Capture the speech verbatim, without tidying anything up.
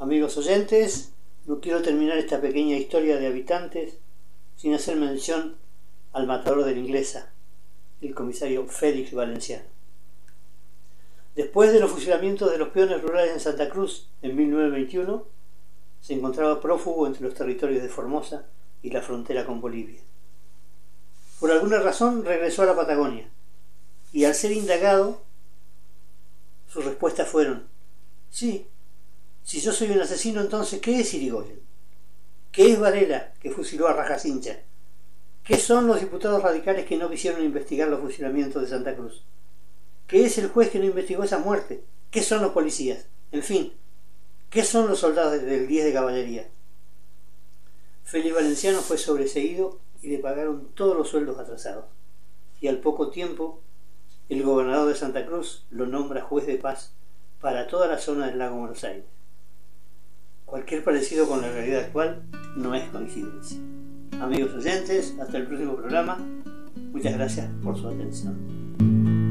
Amigos oyentes, no quiero terminar esta pequeña historia de habitantes sin hacer mención al matador de la Inglesa, el comisario Félix Valenciano. Después de los fusilamientos de los peones rurales en Santa Cruz en mil novecientos veintiuno, se encontraba prófugo entre los territorios de Formosa y la frontera con Bolivia. Por alguna razón regresó a la Patagonia y al ser indagado, sus respuestas fueron: sí, si yo soy un asesino, entonces ¿qué es Irigoyen? ¿Qué es Varela, que fusiló a Rajacincha? ¿Qué son los diputados radicales que no quisieron investigar los fusilamientos de Santa Cruz? ¿Qué es el juez que no investigó esa muerte? ¿Qué son los policías? En fin, ¿qué son los soldados del diez de caballería? Félix Valenciano fue sobreseído y le pagaron todos los sueldos atrasados. Y al poco tiempo, el gobernador de Santa Cruz lo nombra juez de paz para toda la zona del lago Buenos Aires. Cualquier parecido con la realidad actual no es coincidencia. Amigos oyentes, hasta el próximo programa. Muchas gracias por su atención.